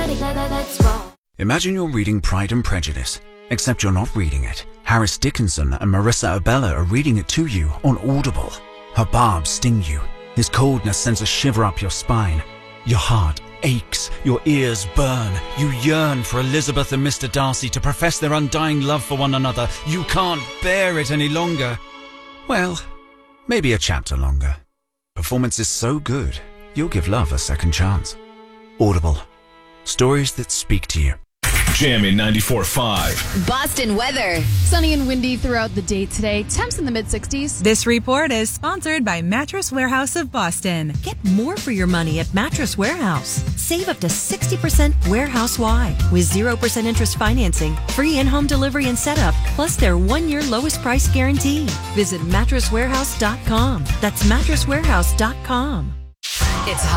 Let's roll. Imagine you're reading Pride and Prejudice, except you're not reading it. Harris Dickinson and Marissa Abella are reading it to you on Audible. Her barbs sting you. His coldness sends a shiver up your spine. Your heart aches, your ears burn. You yearn for Elizabeth and Mr. Darcy to profess their undying love for one another. You can't bear it any longer. Well, maybe a chapter longer. Performance is so good, you'll give love a second chance. Audible. Stories that speak to you. Jammin' 94.5. Boston weather. Sunny and windy throughout the day today. Temps in the mid-60s. This report is sponsored by Mattress Warehouse of Boston. Get more for your money at Mattress Warehouse. Save up to 60% warehouse-wide with 0% interest financing, free in-home delivery and setup, plus their 1-year lowest price guarantee. Visit mattresswarehouse.com. That's mattresswarehouse.com. It's